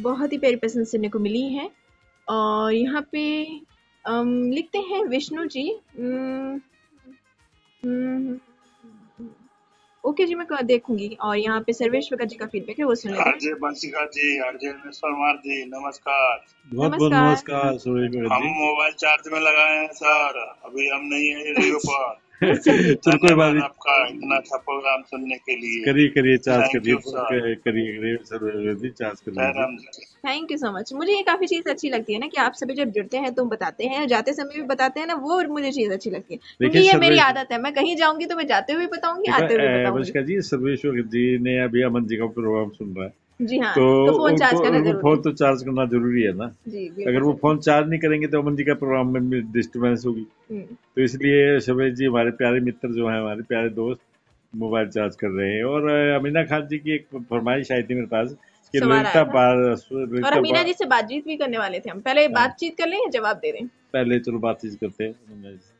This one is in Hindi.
बहुत ही प्यारी पसंद सुनने को मिली है। और यहाँ पे लिखते हैं विष्णु जी। ओके जी, मैं देखूंगी। और यहाँ पे सर्वेश्वर जी का फीडबैक है, वो सुन लेते हैं। आरजे बंशिका जी, आरजे नरेश्वर जी, नमस्कार। बहुत बहुत नमस्कार सुरेश हम जी। मोबाइल चार्ज में लगाए हैं सर, अभी हम नहीं है रेडियो पर। चलो कोई बात नहीं, आपका इतना अच्छा प्रोग्राम सुनने के लिए। करिए चार्ज थैंक यू सर। करिए सर जी, चार्ज कर लीजिए। Thank you so much. मुझे ये काफी चीज अच्छी लगती है ना कि आप सभी जब जुड़ते हैं तो बताते हैं, जाते समय भी बताते हैं ना, वो मुझे चीज अच्छी लगती है क्योंकि ये मेरी आदत है। मैं कहीं जाऊंगी तो मैं जाते हुए बताऊंगी, आते हुए बताऊंगी। जी सर्वेश्वर जी ने अभी अमन जी का प्रोग्राम सुन रहा है, जी हाँ, तो फोन चार्ज करना उनको जरूरी फोन तो चार्ज करना जरूरी है ना जी। अगर वो फोन चार्ज नहीं करेंगे तो अमन जी का प्रोग्राम में डिस्टर्बेंस होगी। तो इसलिए सुरेश जी हमारे प्यारे मित्र जो है, हमारे प्यारे दोस्त, मोबाइल चार्ज कर रहे हैं। और अमीना खान जी की एक फरमाइश आई थी मेरे पास कि और अमीना जी से बातचीत भी करने वाले थे हम। पहले बातचीत कर लें या जवाब दे दें? पहले चलो बातचीत करते हैं।